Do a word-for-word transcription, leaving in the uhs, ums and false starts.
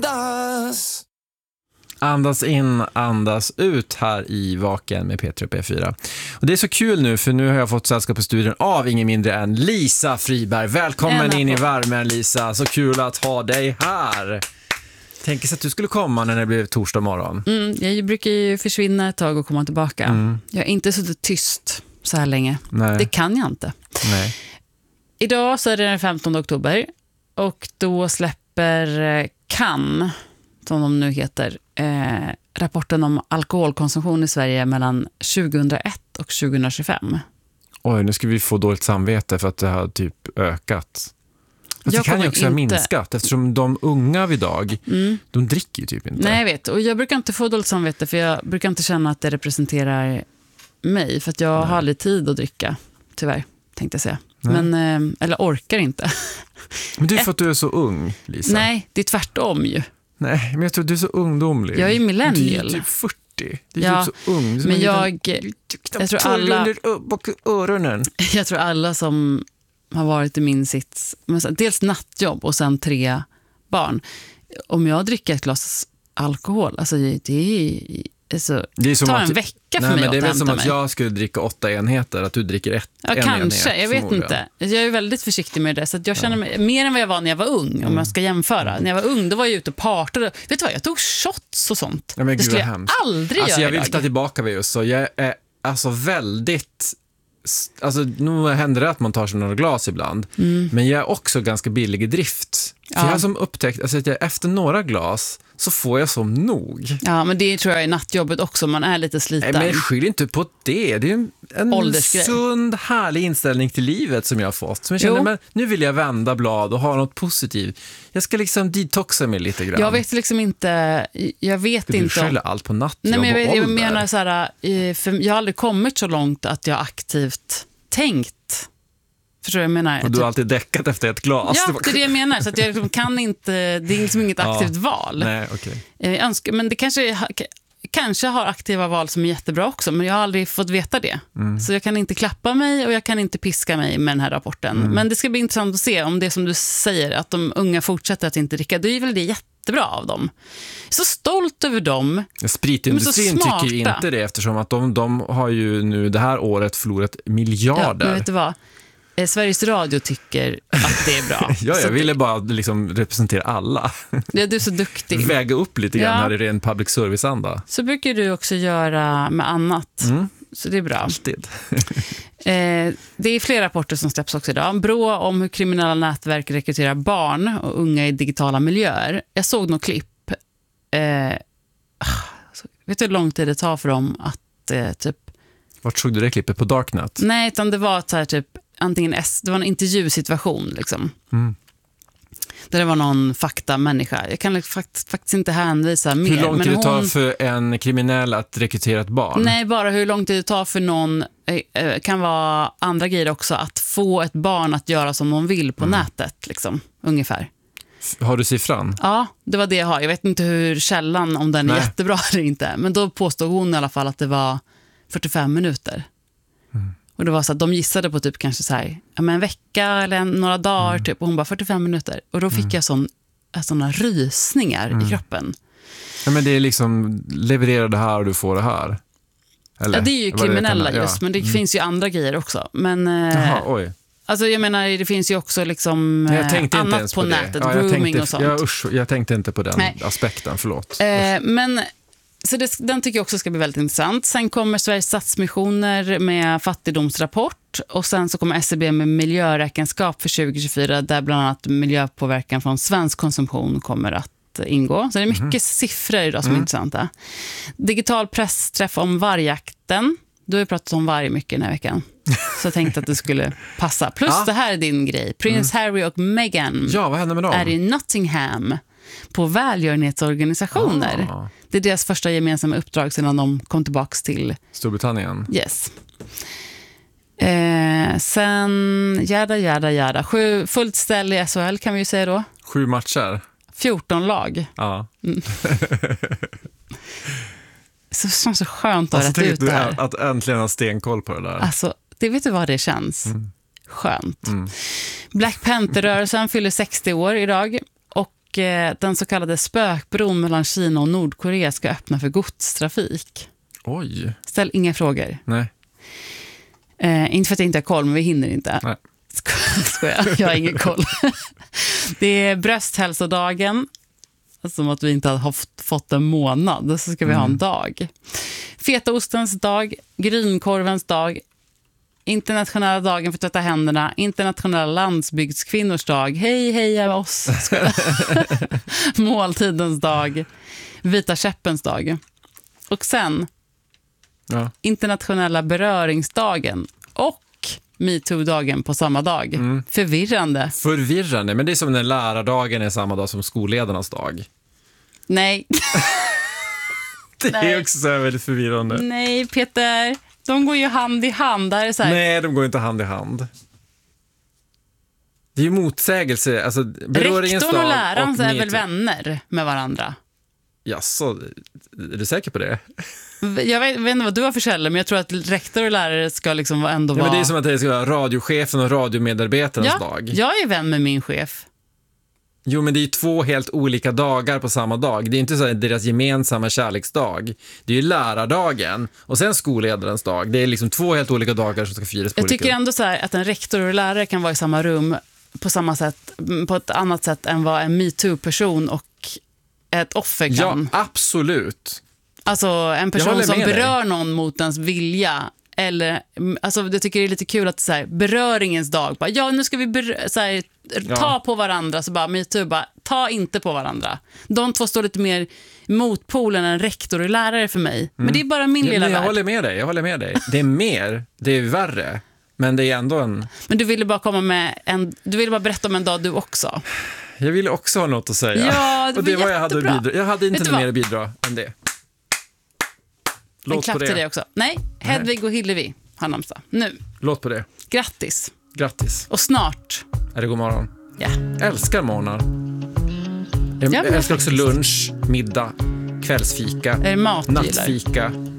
Andas in, andas ut här i Vaken med Peter och P fyra. Och det är så kul nu, för nu har jag fått sällskap på studion av ingen mindre än Lisa Friberg. Välkommen in i värmen, Lisa. Så kul att ha dig här. Tänk sig att du skulle komma när det blev torsdag morgon. Mm, jag brukar ju försvinna ett tag och komma tillbaka. Mm. Jag har inte suttit tyst så här länge. Nej. Det kan jag inte. Nej. Idag så är det den femtonde oktober och då släpper Kan, som de nu heter, eh, rapporten om alkoholkonsumtion i Sverige mellan tjugohundraett och tjugohundratjugofem. Oj, nu ska vi få dåligt samvete för att det har typ ökat. Fast det kan ju också ha minskat, eftersom de unga vid idag, mm. de dricker ju typ inte. Nej, jag vet. Och jag brukar inte få dåligt samvete, för jag brukar inte känna att det representerar mig. För att jag Nej. har aldrig tid att dricka, tyvärr, tänkte jag säga. Nej. Men, eller orkar inte. Men det är för att du är så ung, Lisa. Nej, det är tvärtom ju. Nej, men jag tror du är så ungdomlig. Jag är millennial. Du är typ fyrtio. Du är ja, typ så ung. Men jag, jag tror alla... under öronen. Jag tror alla som har varit i min sits, dels nattjobb och sen tre barn. Om jag dricker ett glas alkohol, alltså det är... Alltså, det är som tar en att, vecka för nej, mig men det är väl som mig. Att jag skulle dricka åtta enheter, att du dricker ett, ja, en kanske, enhet. Jag vet inte. Jag är väldigt försiktig med det, så att jag känner mig, ja. mer än vad jag var när jag var ung, om mm. jag ska jämföra. När jag var ung, då var jag ute och partade. Vet du vad, jag tog shots och sånt. Ja, men det gud, skulle jag hemskt. aldrig alltså, göra jag vill idag. ta tillbaka mig just så. Jag är alltså väldigt... Alltså, nu händer det att man tar sig några glas ibland. Mm. Men jag är också ganska billig i drift. För ja. jag har som upptäckt alltså, att jag, efter några glas så får jag som nog. Ja, men det tror jag är nattjobbet också. Man är lite sliten. Nej, men skyll inte på det. Det är en, en sund, härlig inställning till livet som jag har fått. Som jag känner, men nu vill jag vända blad och ha något positivt. Jag ska liksom detoxa mig lite grann. Jag vet liksom inte... Jag vet du inte... Du skäller allt på nattjobb. Nej, men jag, jag, jag menar så här... För jag har aldrig kommit så långt att jag aktivt tänkt. Förstår du vad jag menar? Och du har alltid däckat efter ett glas. Ja, det är det jag menar. Så att jag liksom kan inte... Det är liksom inget aktivt ja. val. Nej, okej. Jag önskar, men det kanske... Kanske har aktiva val som är jättebra också, men jag har aldrig fått veta det. Mm. Så jag kan inte klappa mig och jag kan inte piska mig med den här rapporten. Mm. Men det ska bli intressant att se om det som du säger, att de unga fortsätter att inte dricka. Det är väl det jättebra av dem. Jag är så stolt över dem. Spritindustrin tycker ju inte det, eftersom att de, de har ju nu det här året förlorat miljarder. Ja, men vet du vad? Sveriges Radio tycker att det är bra. ja, jag ville bara liksom representera alla. Ja, du är så duktig. Väga upp lite grann ja. här i ren public service-anda. Så brukar du också göra med annat. Mm. Så det är bra. Alltid. eh, det är flera rapporter som släpps också idag. Brå om hur kriminella nätverk rekryterar barn och unga i digitala miljöer. Jag såg något klipp. Eh, vet du hur lång tid det tar för dem att eh, typ... Vart såg du det klippet? På Darknet? Nej, utan det var så här typ antingen S, det var en intervjusituation liksom. Mm. Där det var någon faktamänniska. Jag kan fakt, faktiskt inte hänvisa mer. Hur lång tid men det tar hon, för en kriminell att rekrytera ett barn? Nej, bara hur lång tid det tar för någon, eh, kan vara andra grejer också, att få ett barn att göra som de vill på mm. nätet liksom, ungefär. Har du siffran? Ja, det var det jag har. Jag vet inte hur källan, om den är nej. jättebra eller inte. Men då påstod hon i alla fall att det var fyrtiofem minuter. Mm. Och det var så att de gissade på typ kanske så här, ja, men en vecka eller en, några dagar mm. typ, och hon bara fyrtiofem minuter. Och då fick mm. jag sån, såna rysningar mm. i kroppen. Ja, men det är liksom, leverera det här och du får det här. Eller? Ja, det är ju kriminella just, ja. men det mm. finns ju andra grejer också. Men, Jaha, oj. Alltså jag menar, det finns ju också liksom annat på, på nätet, ja, grooming tänkte, och sånt. Jag, usch, jag tänkte inte på den Nej. aspekten, förlåt. Eh, men... Så det, den tycker jag också ska bli väldigt intressant. Sen kommer Sveriges Stadsmissioner med fattigdomsrapport. Och sen så kommer S C B med miljöräkenskap för tjugo tjugofyra. Där bland annat miljöpåverkan från svensk konsumtion kommer att ingå. Så det är mycket mm. siffror idag som mm. är intressanta. Digital pressträff om vargjakten. Du har ju pratat om varg mycket den här veckan. Så jag tänkte att det skulle passa. Plus ja. det här är din grej. Prins mm. Harry och Meghan ja, vad händer med dem? är i Nottingham på välgörenhetsorganisationer. Ah. Det är deras första gemensamma uppdrag sedan de kom tillbaka till Storbritannien. Yes. Eh, sen jada, jada, jada. Sju, fullt ställ i S H L kan vi ju säga då. Sju matcher. fjorton lag. Ja. Mm. Så det känns så skönt att alltså, rätt ut det här. Att äntligen ha stenkoll på det där. Alltså, det vet du vad det känns. Mm. Skönt. Mm. Black Panther-rörelsen fyller sextio år idag. Och Och eh, den så kallade spökbron mellan Kina och Nordkorea ska öppna för godstrafik. Oj. Ställ inga frågor. Nej. Eh, inte för att jag inte har koll, men vi hinner inte. Nej. Sko- skojar, jag har ingen koll. Det är brösthälsodagen. Som att vi inte har haft, fått en månad, så ska vi ha en dag. Fetaostens dag, grynkorvens dag, internationella dagen för att tvätta händerna, internationella landsbygdskvinnors dag, hej heja oss, måltidens dag, vita käppens dag. Och sen Ja. internationella beröringsdagen och MeToo-dagen på samma dag. Mm. Förvirrande. Förvirrande, men det är som när lärardagen är samma dag som skolledarnas dag. Nej. Det Nej. är också så här väldigt förvirrande. Nej, Peter. De går ju hand i hand. Där är så här. Nej, de går inte hand i hand. Det är ju motsägelse. Alltså, beröringens Rektorn och dag läraren är väl MeToo. vänner med varandra? Jaså, är du säker på det? Jag vet, vet inte vad du har för källor, men jag tror att rektor och lärare ska liksom ändå Ja, vara... men det är som att det ska vara radiochefen och radiomedarbetarnas ja, dag. jag är vän med min chef. Jo, men det är ju två helt olika dagar på samma dag. Det är inte så här deras gemensamma kärleksdag. Det är ju lärardagen och sen skolledarens dag. Det är liksom två helt olika dagar som ska firas på Jag olika... tycker ändå så här att en rektor och lärare kan vara i samma rum på samma sätt, på ett annat sätt än vad en MeToo-person och ett offer kan. Ja, absolut. Alltså en person håller som med dig. berör någon mot ens vilja. Eller, alltså jag tycker det är lite kul att så här, beröringens dag, bara, ja nu ska vi ber- så här, ta Ja. på varandra, så bara MeToo, bara, ta inte på varandra. De två står lite mer motpolen än rektor och lärare för mig. Men det är bara min Ja, lilla men jag värld. håller med dig, jag håller med dig. Det är mer, det är värre. Men det är ändå en... Men du ville bara komma med en, du ville bara berätta om en dag du också. Jag ville också ha något att säga. Ja, det och det var var jag hade att jättebra. bidra. Jag hade inte Vet du något vad? mer att bidra än det. En Låt klapp på det. till dig också. Nej, Hedvig och Hillevi har namnsdag. Nu, Låt på det. grattis. Grattis. Och snart, Är det god morgon? ja. Älskar morgnar. Jag Ja, men älskar också faktiskt. lunch, middag, kvällsfika, Är det mat du gillar? nattfika.